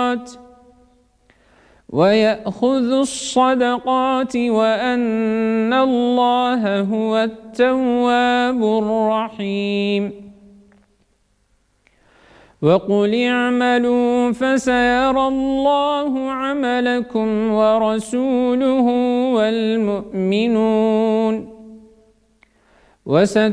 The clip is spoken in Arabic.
الصدقات وأن الله هو التواب الرحيم وقل اعملوا فسيرى الله عملكم ورسوله والمؤمنون